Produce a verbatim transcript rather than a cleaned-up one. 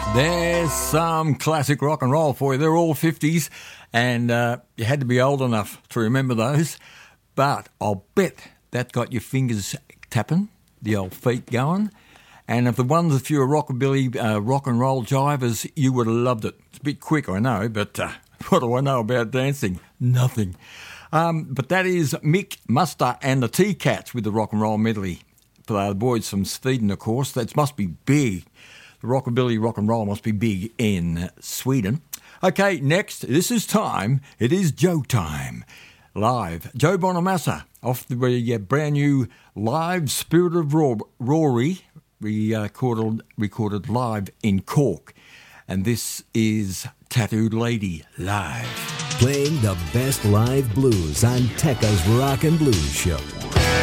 There's some classic rock and roll for you. They're all fifties, and uh, you had to be old enough to remember those. But I'll bet that got your fingers tapping, the old feet going. And if the ones, if you're a rockabilly, uh, rock and roll jivers, you would have loved it. It's a bit quick, I know, but uh, what do I know about dancing? Nothing. Um, but that is Mick Muster and the T-Cats with the rock and roll medley. For the boys from Sweden, of course, that must be big. The rockabilly rock and roll must be big in Sweden. Okay, next, this is time. It is Joe time. Live. Joe Bonamassa off the uh, brand new live Spirit of Rory, recorded, recorded live in Cork. And this is Tattooed Lady live. Playing the best live blues on Tekka's Rock and Blues Show.